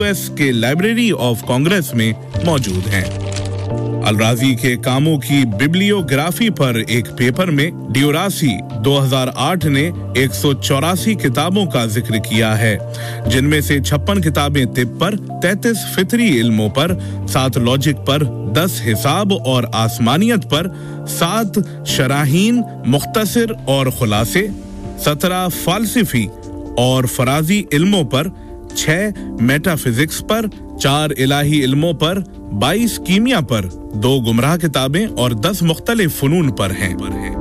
US के library of Congress में मौजूद हैं। अल-राजी के कामों की बिब्लियोग्राफी पर एक पेपर में ड्यूरासी 2008 ने 184 किताबों का जिक्र किया है, जिनमें से 56 किताबें तिब पर, 33 फितरी इल्मों पर, 7 लॉजिक पर, 10 हिसाब और आसमानियत पर, 7 शराहीन, मुख्तसर और खुलासे, 17 फालसिफी और फराजी इल्मों पर, 6 मेटाफिजिक्स पर, 4 इलाही इल्मों पर, 22 कीमिया पर, 2 गुमराह किताबें और 10 मुख्तलिफ फनून पर हैं।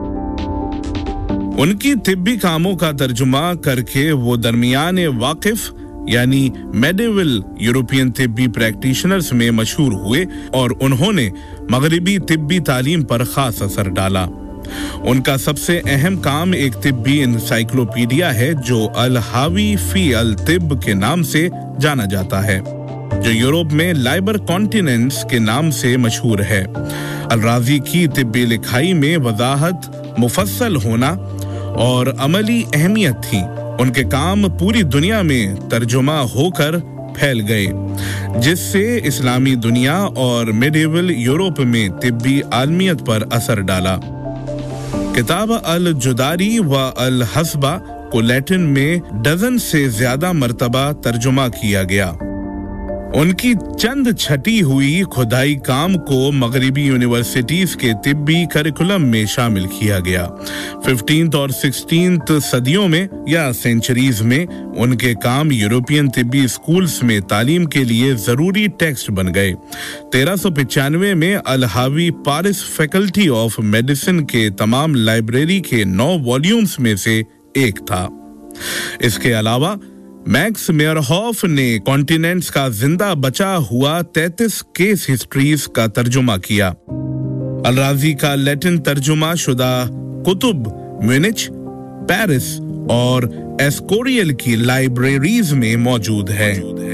उनकी तिब्बी कामों का तर्जुमा करके वो दरमियाने वाकिफ यानी मेडिवल यूरोपियन तिब्बी प्रैक्टिशनर्स में मशहूर हुए और उन्होंने मगरिबी तिब्बी तालीम पर खास असर डाला। उनका सबसे अहम काम एक तिब्बी एनसाइक्लोपीडिया है जो अल-हावी फी अल-तिब के नाम से जाना जाता है, जो यूरोप में लाइबर कॉन्टिनेंट्स के नाम से मशहूर है। अल-राजी की तिब्बी लिखाई में वजाहत, मुफस्सल होना और अमली अहमियत थी। उनके काम पूरी दुनिया में तर्जुमा होकर फैल गए, जिससे इस्लामी दुनिया और मिडिवल यूरोप में तिब्बी आलमियत पर असर डाला। किताब अल-जुदारी व अल-हस्बा को लैटिन में डजन से ज्यादा मर्तबा तर्जुमा किया गया। उनकी चंद छटी हुई खुदाई काम को मगरिबी यूनिवर्सिटीज के तिब्बी करिकुलम में शामिल किया गया। 15th और 16th सदियों में या सेंचुरीज में उनके काम यूरोपियन तिब्बी स्कूल्स में तालीम के लिए जरूरी टेक्स्ट बन गए। 1395 में अल-हावी पारिस फैकल्टी ऑफ मेडिसिन के तमाम लाइब्रेरी के 9 वॉल्यूम्स में से एक था। इसके अलावा मैक्स मेयरहॉफ ने कॉन्टिनेंट्स का जिंदा बचा हुआ 33 केस हिस्ट्रीज का तर्जुमा किया। अल-राजी का लैटिन तर्जुमा शुदा कुतुब म्यूनिच, पेरिस और एस्कोरियल की लाइब्रेरीज में मौजूद है।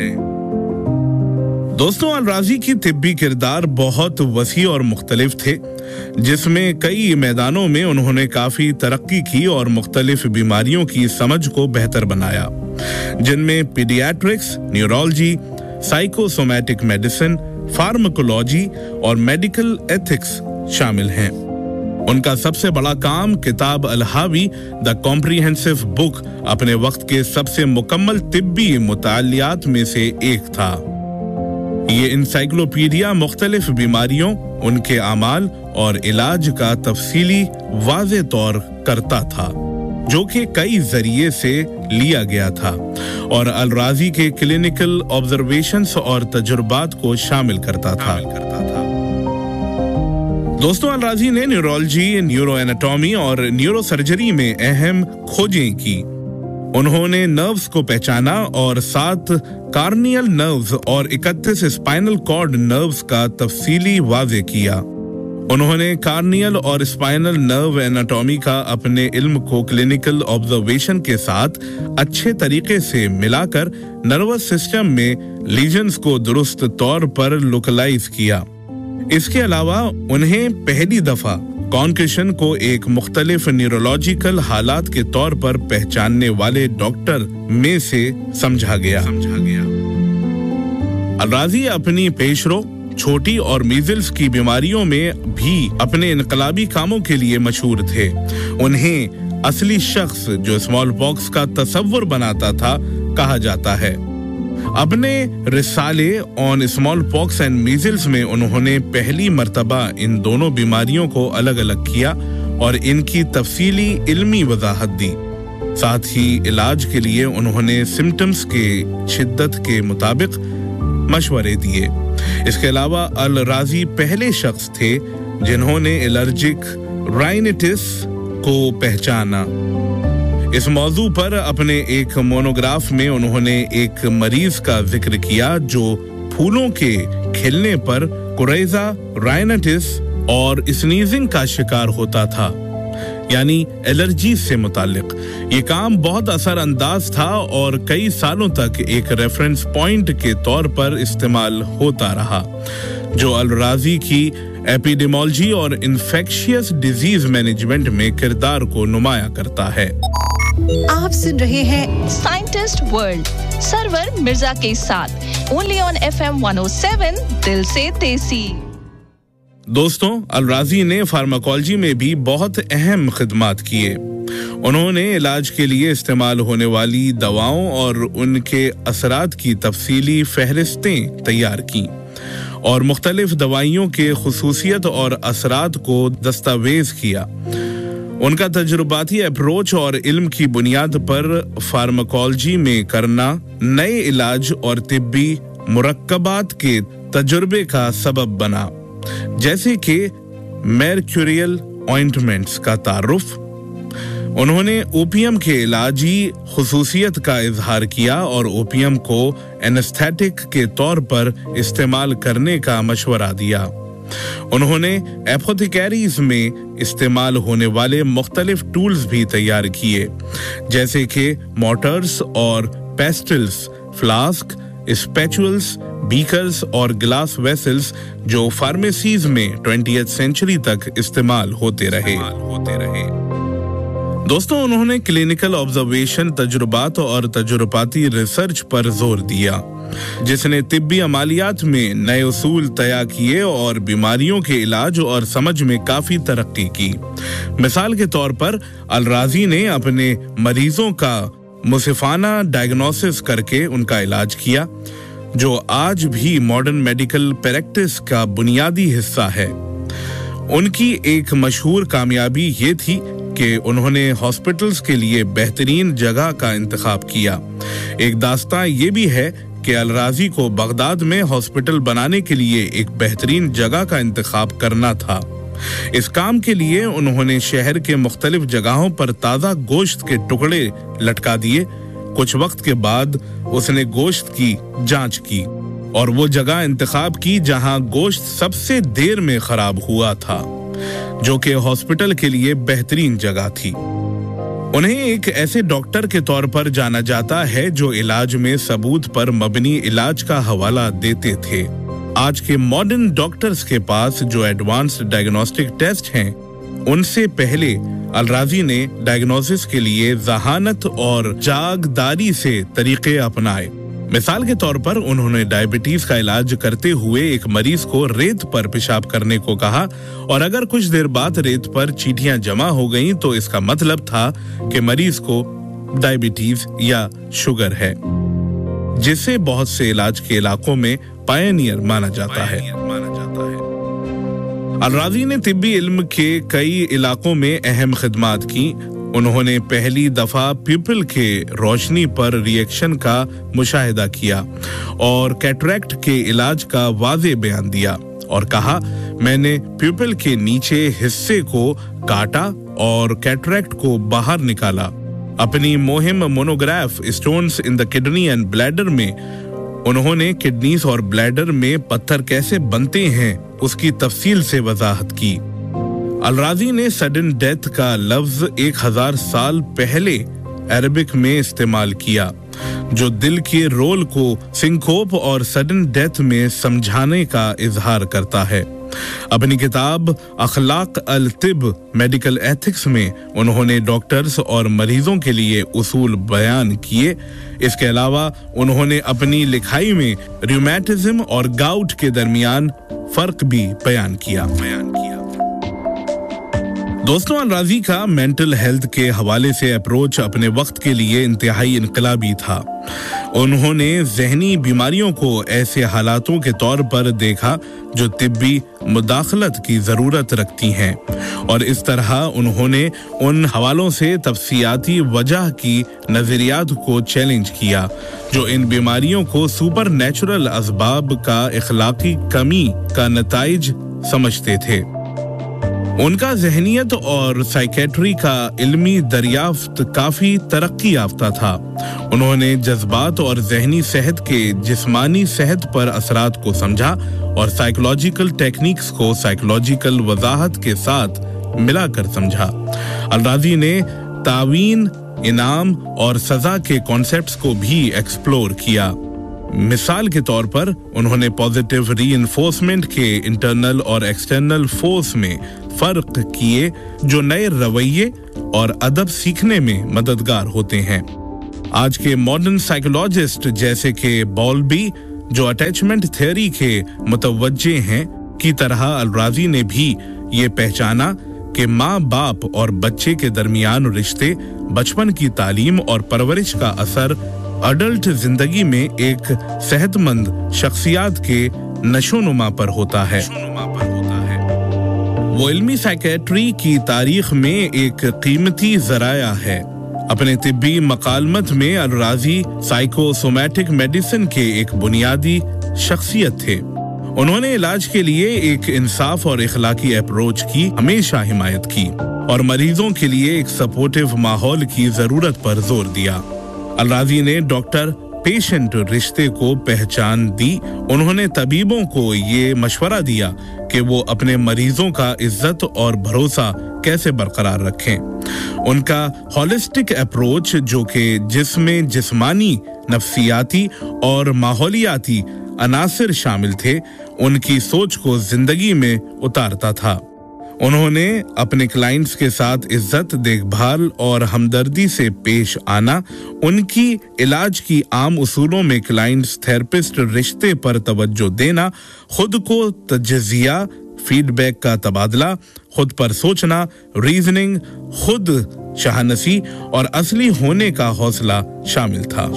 दोस्तों, अल-राजी की तिब्बी किरदार बहुत वसी और मुख्तलिफ थे, जिसमें कई मैदानों में उन्होंने काफी तरक्की की और मुख्तलिफ बीमारियों की समझ को बेहतर बनाया, जिनमें paediatrics, neurology, psychosomatic medicine, pharmacology और मेडिकल एथिक्स शामिल हैं। उनका सबसे बड़ा काम किताब अल-हावी द कॉम्प्रिहेंसिव बुक अपने वक्त के सबसे मुकम्मल तिब्बी मुतालियात में से एक था। ये इंसाइक्लोपीडिया मुख्तलिफ बीमारियों, उनके आमाल और इलाज का तफसीली वाज़े तौर करता था, जो कि कई जरिए से लिया गया था और अल-राजी के क्लिनिकल ऑब्जर्वेशंस और तजुर्बात को शामिल करता था। दोस्तों, अल-राजी ने न्यूरोलॉजी, न्यूरोएनाटॉमी और न्यूरोसर्जरी में अहम खोजें की। उन्होंने नर्व्स को पहचाना और 7 कार्नियल नर्व्स और 31 स्पाइनल कॉर्ड नर्व्स का तफसीली वाज़े किया। उन्होंने कार्नियल और स्पाइनल नर्व एनाटॉमी का अपने इल्म को क्लिनिकल ऑब्जर्वेशन के साथ अच्छे तरीके से मिलाकर नर्वस सिस्टम में लीजन्स को दुरुस्त तौर पर लोकलाइज किया। इसके अलावा उन्हें पहली दफा कॉन्कशन को एक मुख्तलिफ न्यूरोलॉजिकल हालात के तौर पर पहचानने वाले डॉक्टर में से समझा गया। अल-राजी अपनी पेशरो, छोटी और मीजल्स की बीमारियों में भी अपने इनकलाबी कामों के लिए मशहूर थे। उन्हें असली शख्स जो स्मॉल पॉक्स का तस्वुर बनाता था कहा जाता है। अपने रिसाले on small pox and measles में उन्होंने पहली मर्तबा इन दोनों बीमारियों को अलग अलग किया और इनकी तफसीली इल्मी वजाहत दी। साथ ही इलाज के लिए उन्होंने सिम्टम्स के शिद्दत के मुताबिक मशवरे दिए। इसके अलावा अल-राजी पहले शख्स थे जिन्होंने एलर्जिक राइनिटिस को पहचाना। इस मौजू पर अपने एक मोनोग्राफ में उन्होंने एक मरीज का जिक्र किया जो फूलों के खिलने पर कुरेजा, राइनिटिस और स्नीजिंग का शिकार होता था, यानी एलर्जी से मुतालिक। ये काम बहुत असरअंदाज था और कई सालों तक एक रेफरेंस पॉइंट के तौर पर इस्तेमाल होता रहा, जो अल-राजी की एपिडेमोलॉजी और इन्फेक्शियस डिजीज मैनेजमेंट में किरदार को नुमाया करता है। आप सुन रहे हैं साइंटिस्ट वर्ल्ड सरवर मिर्जा के साथ ओनली ऑन FM 107 दिल से देसी। दोस्तों, अल-राजी ने फार्माकोलॉजी में भी बहुत अहम खिदमात किए। उन्होंने इलाज के लिए इस्तेमाल होने वाली दवाओं और उनके असरात की तफसीली फहरिस्तें तैयार की और मुख्तलिफ दवाइयों के खुसूसियत और असरात को दस्तावेज किया। उनका तजुर्बाती अप्रोच और इल्म की बुनियाद पर फार्माकोलॉजी में करना नए इलाज और तिब्बी मुरक्कबात के तजुर्बे का सबब बना, जैसे कि मर्क्यूरियल ऑइंटमेंट्स का तारुफ। उन्होंने ओपियम के इलाजी खुसूसियत का इजहार किया और ओपियम को एनेस्थेटिक के तौर पर इस्तेमाल करने का मशवरा दिया। उन्होंने एपोथेकेरीज में इस्तेमाल होने वाले मुख्तलिफ टूल्स भी तैयार किए, जैसे कि मोटर्स और पेस्टल्स, फ्लास्क, स्पैचुअल्स, बीकर्स और ग्लास वेसल्स, जो फार्मेसीज में 20th सेंचुरी तक इस्तेमाल होते रहे। दोस्तों, उन्होंने क्लिनिकल ऑब्जर्वेशन, तजुर्बात और तजुर्बाती रिसर्च पर जोर दिया, जिसने तिब्बी अमालियात में नए उसूल तैयार किए और बीमारियों के इलाज और समझ में काफी तरक्की की। मिसाल के तौर पर अल-राजी ने अपने मरीजों का मुसिफाना डायग्नोसिस करके उनका इलाज किया, जो आज भी मॉडर्न मेडिकल प्रैक्टिस का बुनियादी हिस्सा है। उनकी एक मशहूर कामयाबी ये थी कि उन्होंने हॉस्पिटल्स के लिए बेहतरीन जगह का इंतखाब किया। एक दास्तां ये भी है कि अल-राजी को बगदाद में हॉस्पिटल बनाने के लिए एक बेहतरीन जगह का इंतखाब करना था। इस काम के लिए उन्होंने शहर के मुख्तलिफ जगहों पर ताज़ा गोश्त के टुकड़े लटका दिए। कुछ वक्त के बाद उसने गोश्त की जांच की और वो जगह इंतखाब की जहां गोश्त सबसे देर में खराब हुआ था, जो कि हॉस्पिटल के लिए बेहतरीन जगह थी। उन्हें एक ऐसे डॉक्टर के तौर पर जाना जाता है जो इलाज में सबूत पर मबनी इलाज का हवाला देते थे। आज के मॉडर्न डॉक्टर्स के पास जो एडवांस्ड डायग्नोस्टिक टेस्ट हैं, उनसे पहले अल-राजी ने डायग्नोसिस के लिए ज़हानत और जागदारी से तरीके अपनाए। मिसाल के तौर पर उन्होंने डायबिटीज का इलाज करते हुए एक मरीज को रेत पर पेशाब करने को कहा और अगर कुछ देर बाद रेत पर चींटियां जमा हो गईं तो इसका मतलब था कि मरीज को डायबिटीज या शुगर है, जिसे बहुत से इलाज के इलाकों में पायनियर माना जाता है। अल-राजी ने तिब्बी इल्म के कई इलाकों में अहम खिदमात की। उन्होंने पहली दफा प्यूपिल के रोशनी पर रिएक्शन का मुशाहिदा किया और कैटरैक्ट के इलाज का वाज़े बयान दिया और कहा, मैंने प्यूपिल के नीचे हिस्से को काटा और कैटरैक्ट को बाहर निकाला। अपनी मुहिम monograph stones in the kidney and bladder में उन्होंने किडनीज और ब्लैडर में पत्थर कैसे बनते हैं उसकी तफसील से वजाहत की। अल-राजी ने सडन डेथ का लफ्ज 1000 साल पहले अरबिक में इस्तेमाल किया, जो दिल के रोल को सिंकोप और सडन डेथ में समझाने का इजहार करता है। अपनी किताब अखलाक अल-तिब मेडिकल एथिक्स में उन्होंने डॉक्टर्स और मरीजों के लिए उसूल बयान किए। इसके अलावा उन्होंने अपनी लिखाई में रूमेटिज्म और गाउट के दरमियान फर्क भी बयान किया। दोस्तों, अल-राजी का मेंटल हेल्थ के हवाले से अप्रोच अपने वक्त के लिए इंतहाई इनकलाबी था। उन्होंने ज़हनी बीमारियों को ऐसे हालातों के तौर पर देखा जो तिब्बी मुदाखलत की ज़रूरत रखती हैं और इस तरह उन्होंने उन हवालों से तफसीयाती वजह की नज़रियात को चैलेंज किया जो इन बीमारियों को सुपर नेचुरल असबाब का इखलाकी कमी का नताइज समझते थे। उनका ज़हनियत और साइकेट्री का इल्मी दरियाफ्त काफ़ी तरक्की याफ्ता था। उन्होंने जज्बात और ज़हनी सेहत के जिस्मानी सेहत पर असरात को समझा और साइकोलॉजिकल टेक्निक्स को साइकोलॉजिकल वजाहत के साथ मिलाकर समझा। अल-राजी ने तावीन, इनाम और सज़ा के कॉन्सेप्ट्स को भी एक्सप्लोर किया। मिसाल के तौर पर उन्होंने पॉजिटिव रीइंफोर्समेंट के इंटरनल और एक्सटर्नल फोर्स में फर्क किए जो नए रवैये और अदब सीखने में मददगार होते हैं। आज के मॉडर्न साइकोलॉजिस्ट जैसे कि बॉल्बी, जो अटैचमेंट थ्योरी के मुतवज्जे हैं, की तरह अल-राजी ने भी ये पहचाना कि माँ बाप और बच्चे के दरमियान रिश्ते, बचपन की तालीम और परवरिश का असर अडल्ट जिंदगी में एक सेहतमंद शख्सियत के नशोनुमा पर होता है। वो इल्मी साइकेट्री की तारीख में एक कीमती जराया है। अपने तिब्बी मकालमत में अल-राजी साइकोसोमैटिक मेडिसिन के एक बुनियादी शख्सियत थे। उन्होंने इलाज के लिए एक इंसाफ और इखलाकी अप्रोच की हमेशा हिमायत की और मरीजों के लिए एक सपोर्टिव माहौल की जरूरत पर जोर दिया। अल-राजी ने डॉक्टर पेशेंट रिश्ते को पहचान दी। उन्होंने तबीबों को ये मशवरा दिया कि वो अपने मरीजों का इज्जत और भरोसा कैसे बरकरार रखें। उनका हॉलिस्टिक अप्रोच, जो कि जिसमें जिस्मानी, नफ्सियाती और माहौलियाती अनासिर शामिल थे, उनकी सोच को जिंदगी में उतारता था। उन्होंने अपने क्लाइंट्स के साथ इज्जत, देखभाल और हमदर्दी से पेश आना, उनकी इलाज की आम उसूलों में क्लाइंट्स थेरेपिस्ट रिश्ते पर तवज्जो देना, खुद को तजज़िया, फीडबैक का तबादला, खुद पर सोचना, रीजनिंग, खुद शाहनसी और असली होने का हौसला शामिल था।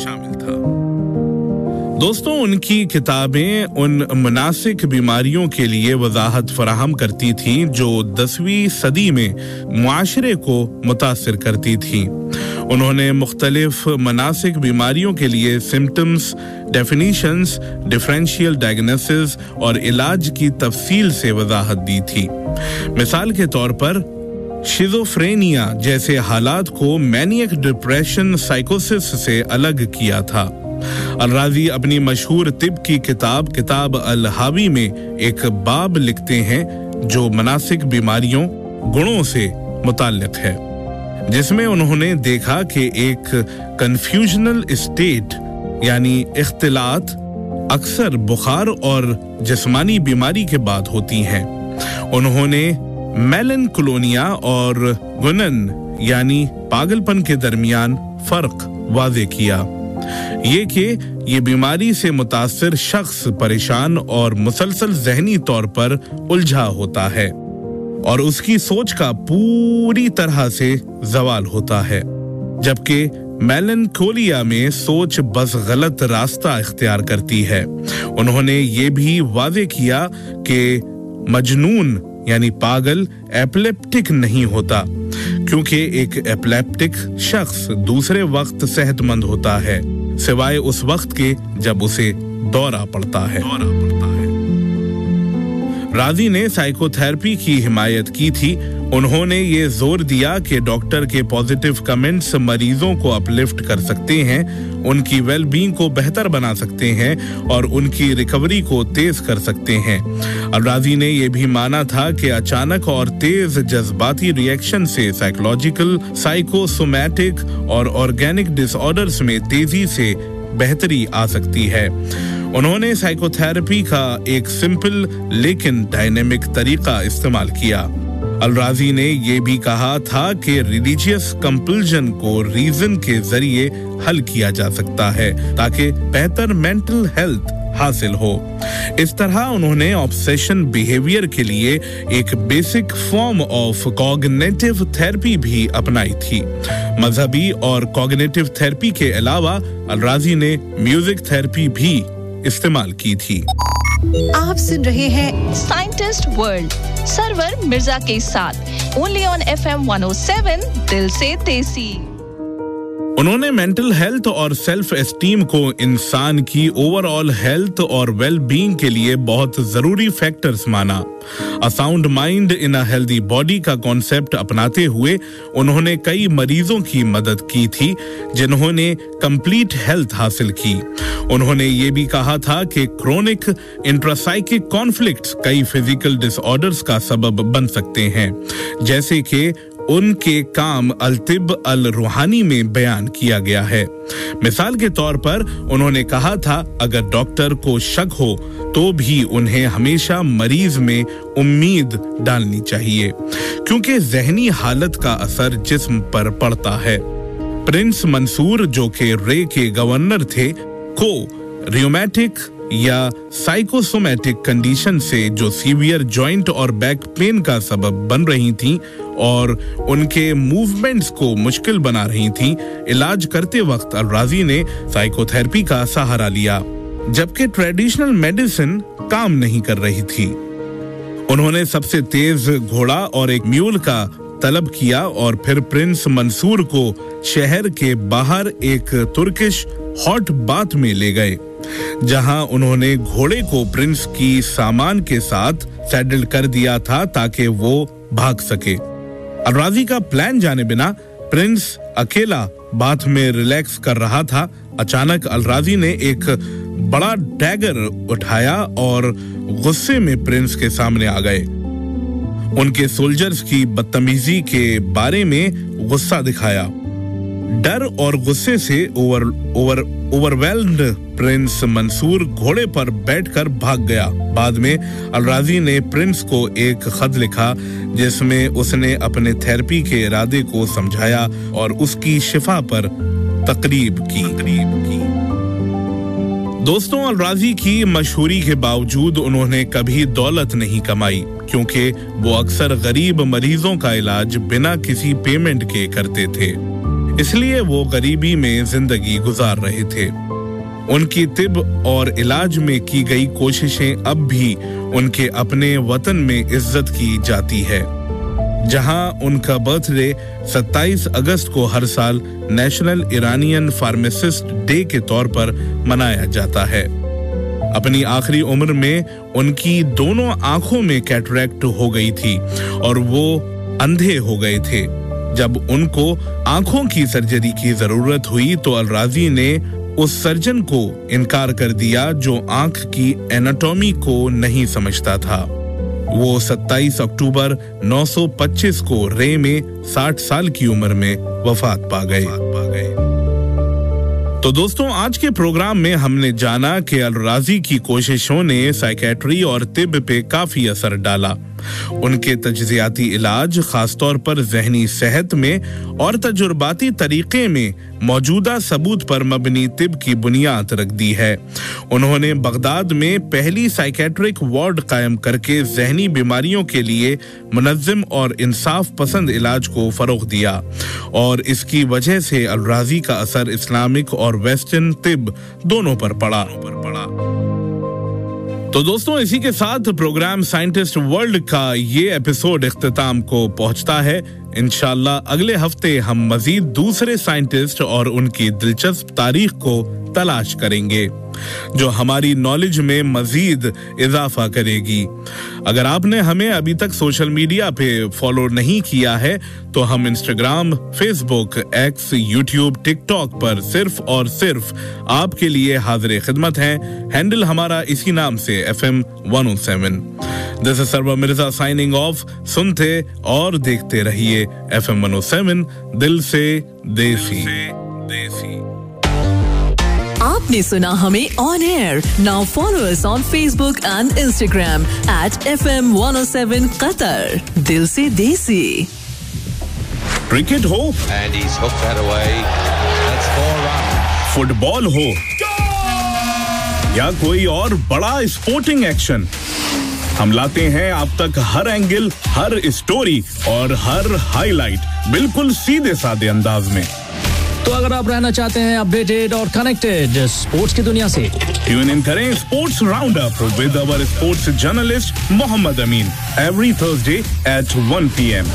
दोस्तों, उनकी किताबें उन मुनासिक बीमारियों के लिए वजाहत फराहम करती थीं जो 10वीं सदी में मुआशरे को मुतासिर करती थीं। उन्होंने मुख्तलिफ मुनासिक बीमारियों के लिए सिम्टम्स, डेफिनीशंस, डिफरेंशियल डायग्नोसिस और इलाज की तफसील से वजाहत दी थी। मिसाल के तौर पर शिज़ोफ्रेनिया जैसे हालात को मैनियक डिप्रेशन साइकोसिस से अलग किया था। अल-राजी अपनी मशहूर तिब की किताब अल-हावी में एक बाब लिखते हैं जो मुनासिक बीमारियों, गुणों से मुताल्लिक है, जिसमें उन्होंने देखा कि एक कन्फ्यूजनल स्टेट यानी इख्तिलात अक्सर बुखार और जिस्मानी बीमारी के बाद होती हैं। उन्होंने मेलनकोलिया और गुनन यानी पागलपन के दरमियान फर्क वाज़े किया। ये बीमारी से मुतासिर शख्स परेशान और मुसलसल ज़हनी तौर पर उलझा होता है और उसकी सोच का पूरी तरह से ज़वाल होता है, जबकि मेलनकोलिया में सोच बस गलत रास्ता इख्तियार करती है। उन्होंने ये भी वाज़े किया कि मजनून यानी पागल एपिलेप्टिक नहीं होता, क्योंकि एक एपिलेप्टिक शख्स दूसरे वक्त सेहतमंद होता है, सिवाय उस वक्त के जब उसे दौरा पड़ता है। राजी ने साइकोथेरेपी की हिमायत की थी। उन्होंने ये जोर दिया कि डॉक्टर के पॉजिटिव कमेंट्स मरीजों को अपलिफ्ट कर सकते हैं, उनकी वेल बीइंग को बेहतर बना सकते हैं और उनकी रिकवरी को तेज कर सकते हैं। अल-राजी ने यह भी माना था कि अचानक और तेज जज्बाती रिएक्शन से साइकोलॉजिकल, साइकोसोमैटिक और ऑर्गेनिक डिसऑर्डर्स में तेजी से बेहतरी आ सकती है। उन्होंने साइकोथेरेपी का एक सिंपल लेकिन डायनेमिक तरीका इस्तेमाल किया। अल-राजी ने यह भी कहा था कि रिलीजियस कंपल्जन को रीजन के जरिए हल किया जा सकता है ताकि बेहतर मेंटल हेल्थ हासिल हो। इस तरह उन्होंने ऑब्सेशन बिहेवियर के लिए एक basic form of cognitive therapy भी अपनाई थी। मजहबी और कॉग्निटिव थेरेपी के अलावा अल-राजी ने म्यूजिक थेरेपी भी इस्तेमाल की थी। आप सुन रहे हैं साइंटिस्ट वर्ल्ड सरवर मिर्जा के साथ ओनली ऑन FM 107 दिल से देसी। उन्होंने मेंटल हेल्थ और सेल्फ एस्टीम को इंसान की ओवरऑल हेल्थ और वेल बीइंग के लिए बहुत जरूरी फैक्टर्स माना। A sound mind in a healthy body का कॉन्सेप्ट अपनाते हुए उन्होंने कई मरीजों की मदद की थी जिन्होंने कंप्लीट हेल्थ हासिल की। उन्होंने ये भी कहा था कि क्रोनिक इंट्रासाइकिक कॉन्फ्लिक्ट्स कई फिजिकल डिसऑर्डर्स का सबब बन सकते हैं, जैसे कि उनके काम अल-तिब अल-रूहानी में बयान किया गया है। मिसाल के तौर पर उन्होंने कहा था अगर डॉक्टर को शक हो तो भी उन्हें हमेशा मरीज में उम्मीद डालनी चाहिए, क्योंकि जहनी हालत का असर जिस्म पर पड़ता है। प्रिंस मंसूर, जो कि रे के गवर्नर थे, को रियोमैटिक या साइकोसोमैटिक कंडीशन से जो सीवियर जॉइंट और बैक पेन का सबब बन रही थीं और उनके मूवमेंट्स को मुश्किल बना रही थीं, इलाज करते वक्त अल-राजी ने साइकोथेरेपी का सहारा लिया, जबकि ट्रेडिशनल मेडिसिन काम नहीं कर रही थी। उन्होंने सबसे तेज घोड़ा और एक म्यूल का तलब किया और फिर प्रिंस मंसूर को शहर के बाहर एक तुर्किश हॉट बाथ में ले गए, जहां उन्होंने घोड़े को प्रिंस की सामान के साथ सैडल कर दिया था ताकि वो भाग सके। अल-राजी का प्लान जाने बिना प्रिंस अकेला बाथ में रिलैक्स कर रहा था। अचानक अल-राजी ने एक बड़ा डैगर उठाया और गुस्से में प्रिंस के सामने आ गए। उनके सोल्जर्स की बदतमीजी के बारे में गुस्सा दिखाया। डर और गुस्से से ओवरवेल्म्ड प्रिंस मंसूर घोड़े पर बैठकर भाग गया। बाद में अल-राजी ने प्रिंस को एक खत लिखा जिसमें उसने अपने थेरेपी के इरादे को समझाया और उसकी शिफा पर तकरीब की। दोस्तों, अल-राजी की मशहूरी के बावजूद उन्होंने कभी दौलत नहीं कमाई, क्योंकि वो अक्सर गरीब मरीजों का इलाज बिना किसी पेमेंट के करते थे। इसलिए वो गरीबी में जिंदगी गुजार रहे थे। उनकी तिब और इलाज में की गई कोशिशें अब भी उनके अपने वतन में इज्जत की जाती है, जहां उनका बर्थडे 27 अगस्त को हर साल नेशनल इरानियन फार्मासिस्ट डे के तौर पर मनाया जाता है। अपनी आखिरी उम्र में उनकी दोनों आंखों में कैटरैक्ट हो गई थी और वो अंधे हो गए थे। जब उनको आंखों की सर्जरी की जरूरत हुई तो अल-राजी ने उस सर्जन को इनकार कर दिया जो आंख की एनाटॉमी को नहीं समझता था। वो 27 अक्टूबर 925 को रे में 60 साल की उम्र में वफात पा गए। तो दोस्तों, आज के प्रोग्राम में हमने जाना कि अल-राजी की कोशिशों ने साइकेट्री और तिब पे काफी असर डाला। उनके तज्जियाती इलाज, खासतौर पर ज़हनी सेहत में और तजुर्बाती तरीके में मौजूदा सबूत पर मबनी तिब की बुनियाद रख दी है। उन्होंने बगदाद में पहली साइकेट्रिक वार्ड कायम करके ज़हनी बीमारियों के लिए मुनज़्ज़म और इंसाफ पसंद इलाज को फरोग दिया और इसकी वजह से अल-राजी का असर इस्लामिक और वेस्टर्न तिब दोनों पर पड़ा। तो दोस्तों, इसी के साथ प्रोग्राम साइंटिस्ट वर्ल्ड का ये एपिसोड इख्तिताम को पहुंचता है। इंशाल्लाह अगले हफ्ते हम मजीद दूसरे साइंटिस्ट और उनकी दिलचस्प तारीख को तलाश करेंगे जो हमारी नॉलेज में मजीद इजाफा करेगी। अगर आपने हमें अभी तक सोशल मीडिया पे फॉलो नहीं किया है तो हम Instagram, Facebook, x, YouTube, TikTok पर सिर्फ और सिर्फ आपके लिए हाजिर खिदमत हैं। हैंडल हमारा इसी नाम से FM 107। This is server Mirza signing off. सुनते और देखते रहिए FM 107, दिल से देसी। आपने सुना हमें on air. Now follow us on Facebook and Instagram @FM 107 Qatar. दिल से देसी। क्रिकेट हो And he's hooked that away. That's 4 runs. Football हो या कोई और बड़ा स्पोर्टिंग एक्शन, हम लाते हैं आप तक हर एंगल, हर स्टोरी और हर हाईलाइट बिल्कुल सीधे साधे अंदाज में। तो अगर आप रहना चाहते हैं अपडेटेड और कनेक्टेड स्पोर्ट्स की दुनिया से, ट्यून इन करें sports round up with our sports journalist Mohammad Amin every Thursday at 1 PM।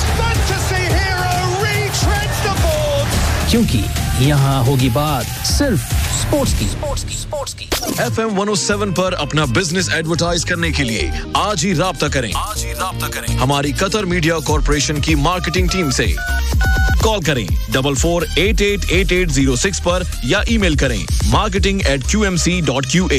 क्योंकि यहाँ होगी बात सिर्फ स्पोर्ट्स की। FM 107 पर अपना बिजनेस एडवर्टाइज करने के लिए आज ही राब्ता करें हमारी कतर मीडिया कॉर्पोरेशन की मार्केटिंग टीम से। कॉल करें 44888806 पर या ईमेल करें marketing@qmc.qa।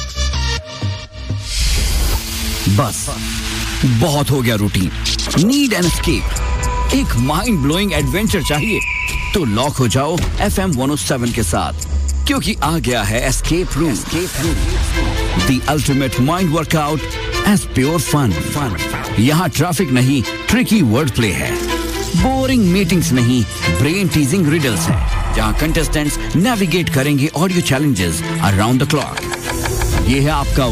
बस बहुत हो गया रूटीन, नीड एन एस्केप, एक माइंड ब्लोइंग एडवेंचर चाहिए तो लॉक हो जाओ FM 107 के साथ, क्योंकि आ गया है escape room, the ultimate mind workout as pure fun. यहाँ ट्रैफिक नहीं, ट्रिकी वर्ड प्ले है। बोरिंग मीटिंग्स नहीं, ब्रेन टीजिंग रिडल्स हैं, जहां कंटेस्टेंट्स नेविगेट करेंगे audio challenges around the clock. ये है आपका